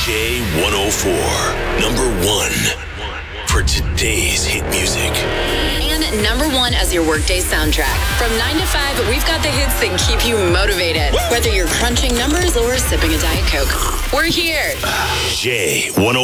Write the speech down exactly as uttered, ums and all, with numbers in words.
J one oh four, number one for today's hit music. And number one as your workday soundtrack. From nine to five, we've got the hits that keep you motivated. Whether you're crunching numbers or sipping a Diet Coke, we're here. J one oh four.